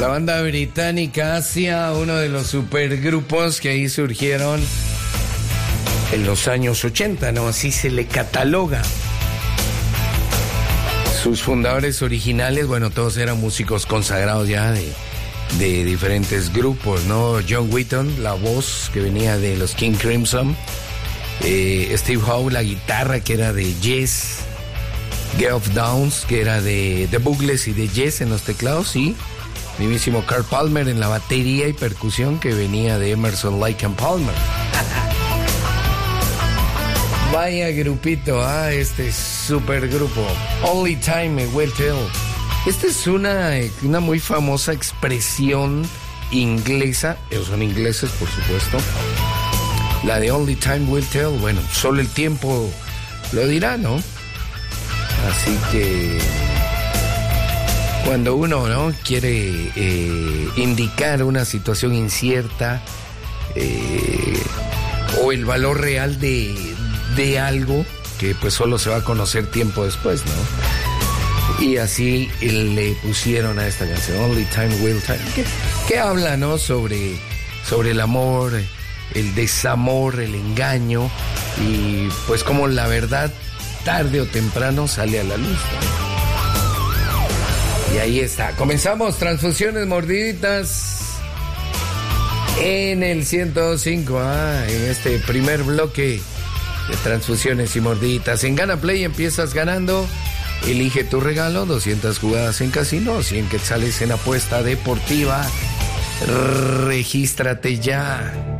La banda británica Asia, uno de los supergrupos que ahí surgieron en los años 80, ¿no? Así se le cataloga. Sus fundadores originales, bueno, todos eran músicos consagrados ya de diferentes grupos, ¿no? John Wetton, la voz que venía de los King Crimson. Steve Howe, la guitarra que era de Yes. Geoff Downes, que era de The Buggles y de Yes en los teclados, y mismísimo Carl Palmer en la batería y percusión, que venía de Emerson, Lake and Palmer. Vaya grupito, este supergrupo. Only Time Will Tell. Esta es una muy famosa expresión inglesa. Ellos son ingleses, por supuesto. La de Only Time Will Tell. Bueno, solo el tiempo lo dirá, ¿no? Así que cuando uno, ¿no?, quiere indicar una situación incierta o el valor real de algo que pues solo se va a conocer tiempo después, ¿no? Y así le pusieron a esta canción Only Time Will Tell, que habla, ¿no?, sobre el amor, el desamor, el engaño, y pues como la verdad tarde o temprano sale a la luz, ¿no? Y ahí está. Comenzamos Transfusiones Mordiditas en el 105, en este primer bloque de Transfusiones y Mordiditas. En Gana Play empiezas ganando. Elige tu regalo, 200 jugadas en casino, 100 quetzales en apuesta deportiva. Regístrate ya.